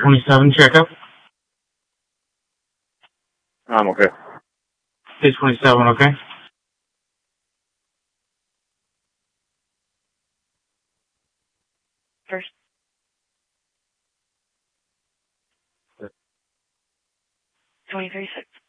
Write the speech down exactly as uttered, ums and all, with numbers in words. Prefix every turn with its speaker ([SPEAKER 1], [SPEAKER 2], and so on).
[SPEAKER 1] twenty-seven, checkup.
[SPEAKER 2] I'm okay.
[SPEAKER 1] Page twenty-seven, okay?
[SPEAKER 3] First. twenty-three six.